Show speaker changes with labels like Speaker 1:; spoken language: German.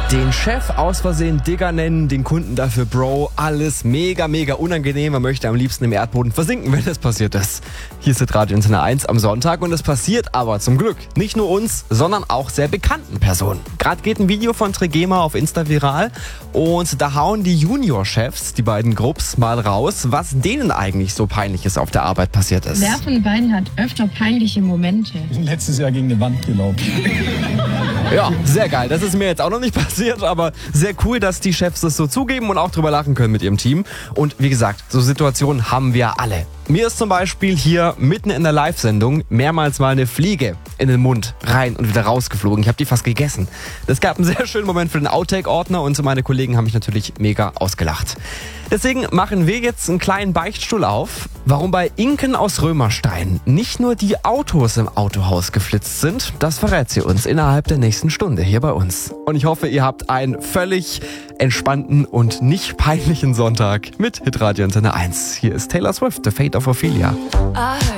Speaker 1: Den Chef aus Versehen Digger nennen, den Kunden dafür Bro, alles mega, mega unangenehm. Man möchte am liebsten im Erdboden versinken, wenn das passiert ist. Hier ist Radio Antenne 1 am Sonntag und es passiert aber zum Glück nicht nur uns, sondern auch sehr bekannten Personen. Gerade geht ein Video von Trigema auf Insta viral und da hauen die Junior-Chefs, die beiden Grupps, mal raus, was denen eigentlich so Peinliches auf der Arbeit passiert ist.
Speaker 2: Wer von beiden hat öfter peinliche Momente?
Speaker 3: Letztes Jahr gegen eine Wand gelaufen.
Speaker 1: Ja, sehr geil. Das ist mir jetzt auch noch nicht passiert, aber sehr cool, dass die Chefs das so zugeben und auch drüber lachen können mit ihrem Team. Und wie gesagt, so Situationen haben wir alle. Mir ist zum Beispiel hier mitten in der Live-Sendung mehrmals mal eine Fliege in den Mund rein und wieder rausgeflogen. Ich habe die fast gegessen. Das gab einen sehr schönen Moment für den Outtake-Ordner und meine Kollegen haben mich natürlich mega ausgelacht. Deswegen machen wir jetzt einen kleinen Beichtstuhl auf, warum bei Inken aus Römerstein nicht nur die Autos im Autohaus geflitzt sind. Das verrät sie uns innerhalb der nächsten Stunde hier bei uns. Und ich hoffe, ihr habt einen völlig entspannten und nicht peinlichen Sonntag mit Hitradio Antenne 1. Hier ist Taylor Swift, The Fate of Ophelia.